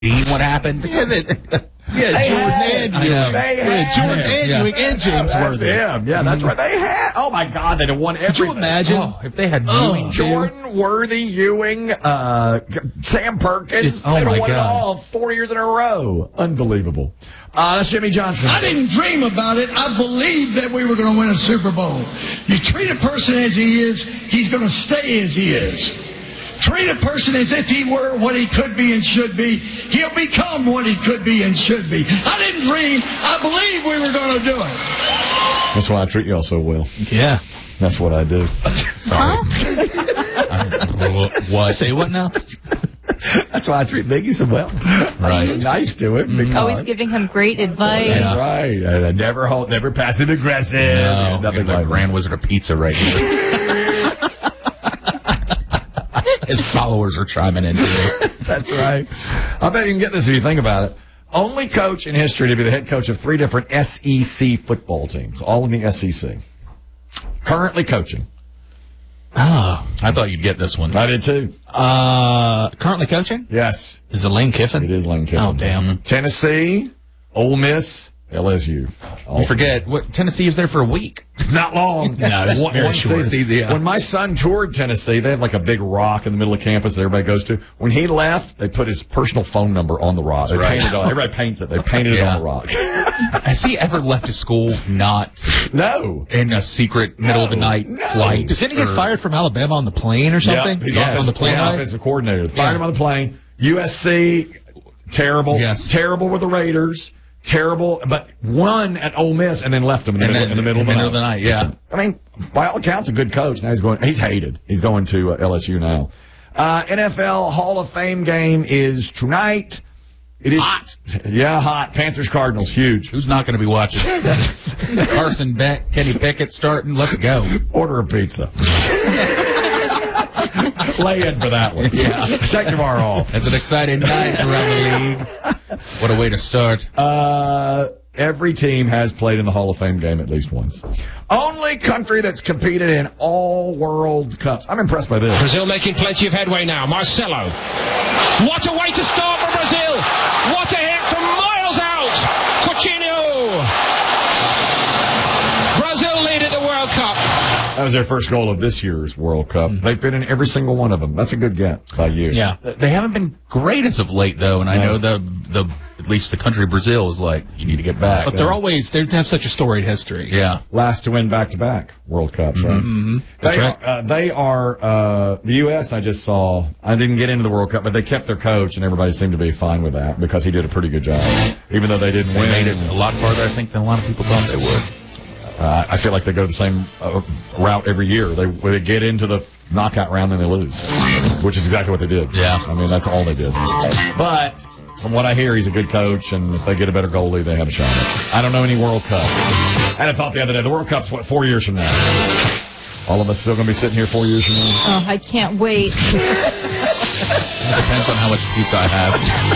what happened? Jordan and Ewing. Jordan and Ewing and James Worthy. Yeah, that's right. They had. Oh my God, they'd have won everything. Could you imagine if they had Ewing, Jordan, Worthy, Ewing, Sam Perkins? Oh they'd my have won it God. all 4 years in a row. Unbelievable. That's Jimmy Johnson. I didn't dream about it. I believed that we were going to win a Super Bowl. You treat a person as he is, he's going to stay as he is. Treat a person as if he were what he could be and should be. He'll become what he could be and should be. I didn't dream. I believed we were going to do it. That's why I treat y'all so well. Yeah. That's what I do. Sorry. What? Say what now? That's why I treat Biggie so well. Right. I'm nice to him. Because Always giving him great advice. That's right. Never passive aggressive. No, Nothing like like Grand Wizard of Pizza right here. His followers are chiming in today. That's right. I bet you can get this if you think about it. Only coach in history to be the head coach of 3 different SEC football teams, all in the SEC. Currently coaching. Oh, I thought you'd get this one. I did too. Currently coaching? Yes. Is it Lane Kiffin? It is Lane Kiffin. Oh, damn. Tennessee, Ole Miss, LSU. You forget, what Tennessee was there for a week. Not long. No, it's very short. season. Yeah. When my son toured Tennessee, they have like a big rock in the middle of campus that everybody goes to. When he left, they put his personal phone number on the rock. They painted it on. Everybody paints it. They painted it on the rock. Has he ever left his school not No. in a secret middle of the night flight? Didn't he get fired from Alabama on the plane or something? Yeah, he's on the plane ride? offensive coordinator. Fired him on the plane. USC, terrible. Yes. Terrible with the Raiders. Terrible, but won at Ole Miss and then left them in the middle of the night. Yeah. I mean, by all accounts, a good coach. Now he's hated. He's going to LSU now. NFL Hall of Fame game is tonight. It is hot. Yeah, hot. Panthers Cardinals, huge. Who's not going to be watching? Carson Beck, Kenny Pickett starting. Let's go. Order a pizza. Lay in for that one. Yeah. Take tomorrow off. It's an exciting night around the league. What a way to start. Every team has played in the Hall of Fame game at least once. Only country that's competed in all World Cups. I'm impressed by this. Brazil making plenty of headway now. Marcelo. What a way to start for Brazil. What a hit from miles out. Coutinho. Brazil lead at the World Cup. That was their first goal of this year's World Cup. They've been in every single one of them. That's a good get by you. Yeah. They haven't been great as of late, though, and I know the at least the country of Brazil is like, you need to get back. But they have such a storied history. Yeah. Last to win back-to-back World Cups, right? Mm-hmm. That's right. They are the U.S. I just saw. I didn't get into the World Cup, but they kept their coach, and everybody seemed to be fine with that because he did a pretty good job, even though they didn't win. They made it a lot farther, I think, than a lot of people thought they would. I feel like they go the same route every year. They get into the knockout round and they lose, which is exactly what they did. Yeah. I mean, that's all they did. But from what I hear, he's a good coach, and if they get a better goalie, they have a shot at it. I don't know any World Cup. I had a thought the other day, the World Cup's, 4 years from now? All of us still going to be sitting here 4 years from now? Oh, I can't wait. It depends on how much pizza I have.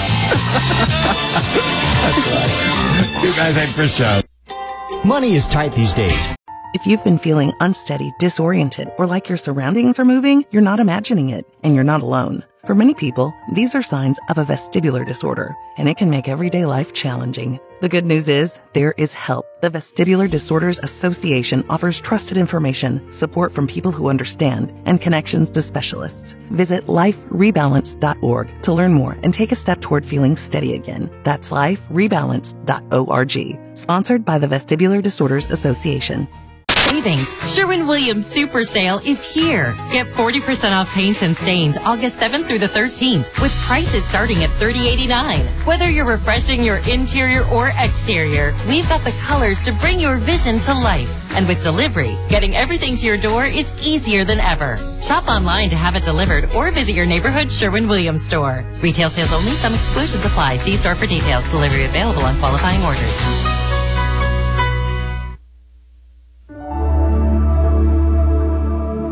That's right. Two Guys Named Chris Show. Money is tight these days. If you've been feeling unsteady, disoriented, or like your surroundings are moving, you're not imagining it, and you're not alone. For many people, these are signs of a vestibular disorder, and it can make everyday life challenging. The good news is, there is help. The Vestibular Disorders Association offers trusted information, support from people who understand, and connections to specialists. Visit liferebalance.org to learn more and take a step toward feeling steady again. That's liferebalance.org. Sponsored by the Vestibular Disorders Association. Savings. Sherwin-Williams Super Sale is here. Get 40% off paints and stains August 7th through the 13th with prices starting at $30.89. Whether you're refreshing your interior or exterior, we've got the colors to bring your vision to life. And with delivery, getting everything to your door is easier than ever. Shop online to have it delivered or visit your neighborhood Sherwin-Williams store. Retail sales only. Some exclusions apply. See store for details. Delivery available on qualifying orders.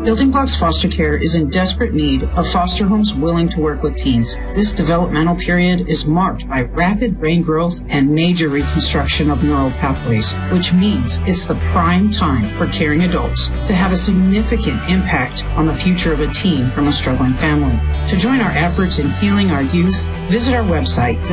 Building Blocks Foster Care is in desperate need of foster homes willing to work with teens. This developmental period is marked by rapid brain growth and major reconstruction of neural pathways, which means it's the prime time for caring adults to have a significant impact on the future of a teen from a struggling family. To join our efforts in healing our youth, visit our website,